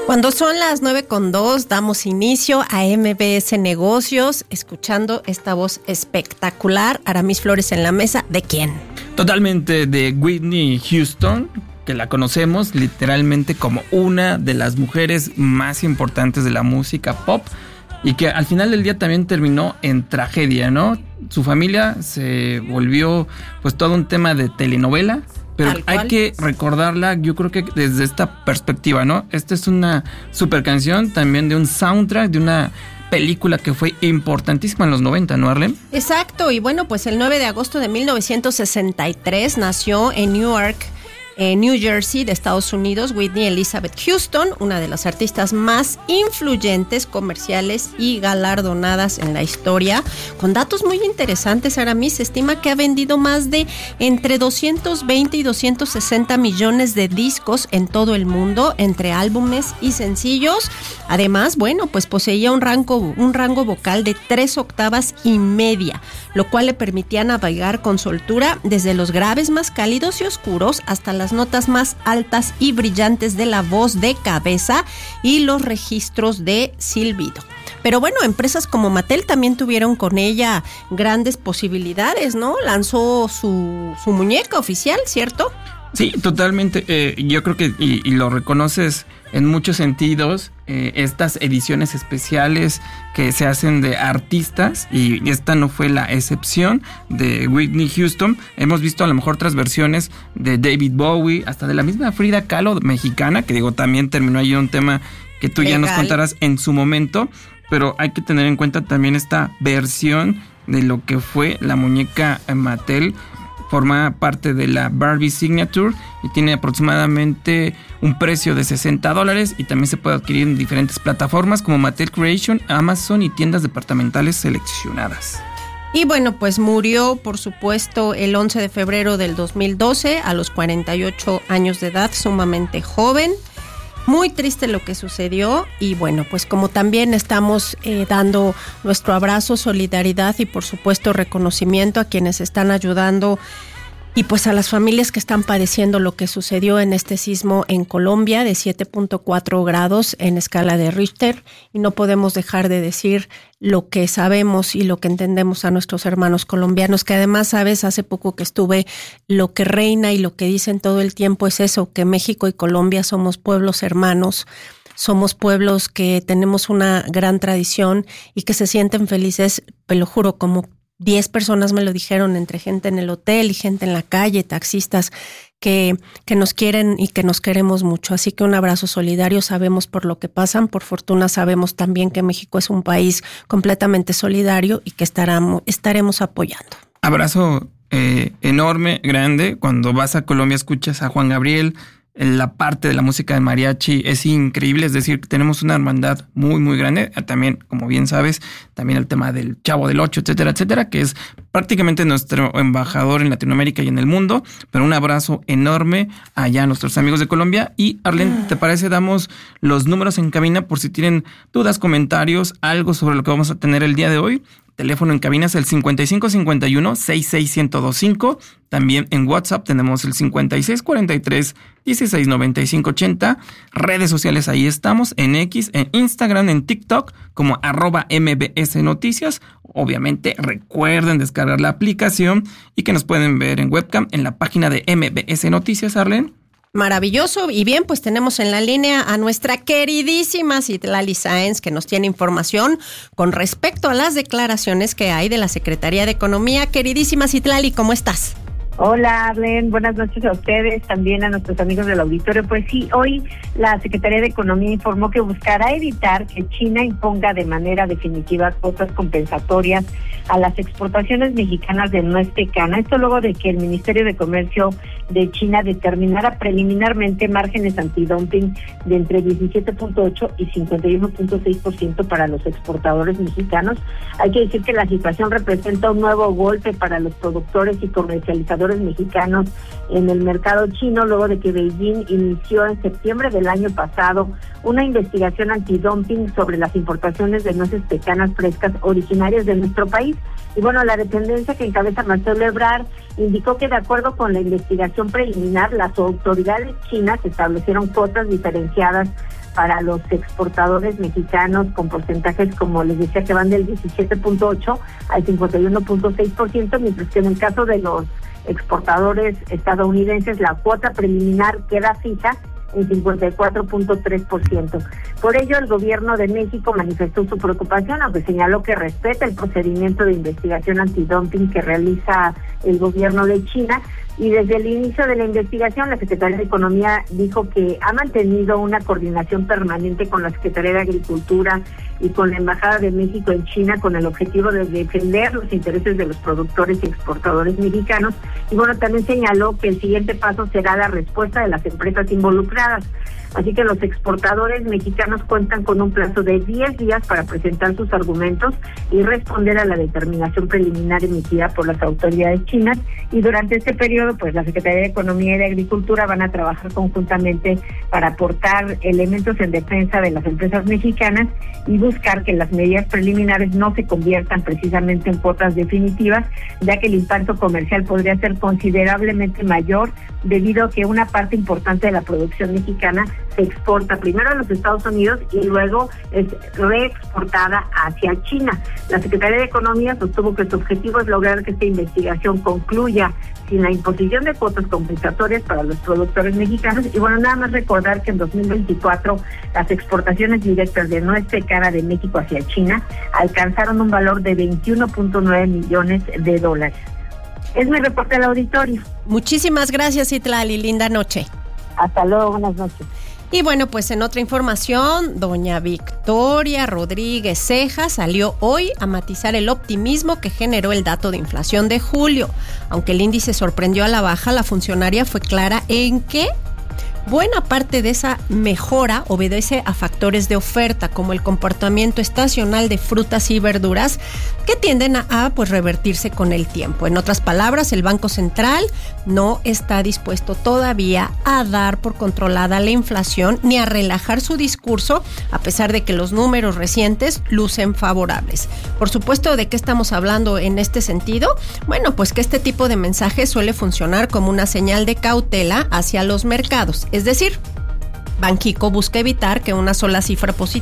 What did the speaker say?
Cuando son las 9:02, damos inicio a MBS Negocios, escuchando esta voz espectacular. Aramis Flores en la mesa. ¿De quién? Totalmente de Whitney Houston, que la conocemos literalmente como una de las mujeres más importantes de la música pop y que al final del día también terminó en tragedia, ¿no? Su familia se volvió pues todo un tema de telenovela. Pero hay que recordarla, yo creo que desde esta perspectiva, ¿no? Esta es una super canción también de un soundtrack, de una película que fue importantísima en los 90, ¿no, Arlen? Exacto, y bueno, pues el 9 de agosto de 1963 nació en Newark, New Jersey, de Estados Unidos, Whitney Elizabeth Houston, una de las artistas más influyentes, comerciales y galardonadas en la historia. Con datos muy interesantes, Aramis, se estima que ha vendido más de entre 220 y 260 millones de discos en todo el mundo, entre álbumes y sencillos. Además, bueno, pues poseía un rango vocal de 3 octavas y media, lo cual le permitía navegar con soltura desde los graves más cálidos y oscuros hasta las notas más altas y brillantes de la voz de cabeza y los registros de silbido. Pero bueno, empresas como Mattel también tuvieron con ella grandes posibilidades, ¿no? Lanzó su muñeca oficial, ¿cierto? Sí, totalmente. Yo creo que, y lo reconoces en muchos sentidos, estas ediciones especiales que se hacen de artistas, y esta no fue la excepción de Whitney Houston. Hemos visto a lo mejor otras versiones de David Bowie, hasta de la misma Frida Kahlo mexicana, que digo, también terminó ahí un tema que tú ya nos contarás en su momento, pero hay que tener en cuenta también esta versión de lo que fue la muñeca Mattel. Forma parte de la Barbie Signature y tiene aproximadamente un precio de $60 y también se puede adquirir en diferentes plataformas como Mattel Creation, Amazon y tiendas departamentales seleccionadas. Y bueno, pues murió, por supuesto, el 11 de febrero del 2012 a los 48 años de edad, sumamente joven. Muy triste lo que sucedió y bueno, pues como también estamos dando nuestro abrazo, solidaridad y por supuesto reconocimiento a quienes están ayudando y pues a las familias que están padeciendo lo que sucedió en este sismo en Colombia de 7.4 grados en escala de Richter, y no podemos dejar de decir lo que sabemos y lo que entendemos a nuestros hermanos colombianos, que además, sabes, hace poco que estuve, lo que reina y lo que dicen todo el tiempo es eso, que México y Colombia somos pueblos hermanos, somos pueblos que tenemos una gran tradición y que se sienten felices, te lo juro, como 10 personas me lo dijeron, entre gente en el hotel y gente en la calle, taxistas, que nos quieren y que nos queremos mucho. Así que un abrazo solidario, sabemos por lo que pasan, por fortuna sabemos también que México es un país completamente solidario y que estaremos apoyando. Abrazo enorme, grande. Cuando vas a Colombia escuchas a Juan Gabriel, la parte de la música de mariachi es increíble, es decir, tenemos una hermandad muy, muy grande. También, como bien sabes, también el tema del Chavo del Ocho, etcétera, etcétera, que es prácticamente nuestro embajador en Latinoamérica y en el mundo. Pero un abrazo enorme allá a nuestros amigos de Colombia. Y, Arlen, ¿te parece? Damos los números en cabina por si tienen dudas, comentarios, algo sobre lo que vamos a tener el día de hoy. Teléfono en cabina es el 5551-66125. También en WhatsApp tenemos el 5643-169580. Redes sociales, ahí estamos, en X, en Instagram, en TikTok, como @MBS Noticias. Obviamente recuerden descargar la aplicación y que nos pueden ver en webcam en la página de MBS Noticias, Arlen. Maravilloso. Y bien, pues tenemos en la línea a nuestra queridísima Citlali Sáenz, que nos tiene información con respecto a las declaraciones que hay de la Secretaría de Economía. Queridísima Citlali, ¿cómo estás? Hola, Arlen, buenas noches a ustedes, también a nuestros amigos del auditorio. Pues sí, hoy la Secretaría de Economía informó que buscará evitar que China imponga de manera definitiva cuotas compensatorias a las exportaciones mexicanas de nuez pecana. Esto luego de que el Ministerio de Comercio de China determinara preliminarmente márgenes antidumping de entre 17.8 y 51.6% para los exportadores mexicanos. Hay que decir que la situación representa un nuevo golpe para los productores y comercializadores mexicanos en el mercado chino, luego de que Beijing inició en septiembre del año pasado una investigación antidumping sobre las importaciones de nueces pecanas frescas originarias de nuestro país. Y bueno, la dependencia que encabeza Marcelo Ebrard indicó que de acuerdo con la investigación preliminar, las autoridades chinas establecieron cuotas diferenciadas para los exportadores mexicanos con porcentajes, como les decía, que van del 17.8 al 51.6%, mientras que en el caso de los exportadores estadounidenses la cuota preliminar queda fija en 54.3%. Por ello, el gobierno de México manifestó su preocupación, aunque señaló que respeta el procedimiento de investigación antidumping que realiza el gobierno de China. Y desde el inicio de la investigación, la Secretaría de Economía dijo que ha mantenido una coordinación permanente con la Secretaría de Agricultura y con la Embajada de México en China, con el objetivo de defender los intereses de los productores y exportadores mexicanos. Y bueno, también señaló que el siguiente paso será la respuesta de las empresas involucradas. Así que los exportadores mexicanos cuentan con un plazo de 10 días para presentar sus argumentos y responder a la determinación preliminar emitida por las autoridades chinas. Y durante este periodo, pues la Secretaría de Economía y de Agricultura van a trabajar conjuntamente para aportar elementos en defensa de las empresas mexicanas y buscar que las medidas preliminares no se conviertan precisamente en cuotas definitivas, ya que el impacto comercial podría ser considerablemente mayor debido a que una parte importante de la producción mexicana se exporta primero a los Estados Unidos y luego es reexportada hacia China. La Secretaría de Economía sostuvo que su objetivo es lograr que esta investigación concluya sin la imposición de cuotas compensatorias para los productores mexicanos. Y bueno, nada más recordar que en 2024 las exportaciones directas de nuez pecana de México hacia China alcanzaron un valor de 21.9 millones de dólares. Es mi reporte al auditorio. Muchísimas gracias, Citlali. Linda noche. Hasta luego, buenas noches. Y bueno, pues en otra información, doña Victoria Rodríguez Ceja salió hoy a matizar el optimismo que generó el dato de inflación de julio. Aunque el índice sorprendió a la baja, la funcionaria fue clara en que buena parte de esa mejora obedece a factores de oferta, como el comportamiento estacional de frutas y verduras, que tienden a revertirse con el tiempo. En otras palabras, el Banco Central no está dispuesto todavía a dar por controlada la inflación ni a relajar su discurso, a pesar de que los números recientes lucen favorables. Por supuesto, ¿de qué estamos hablando en este sentido? Bueno, pues que este tipo de mensaje suele funcionar como una señal de cautela hacia los mercados. Es decir, Banxico busca evitar que una sola cifra positiva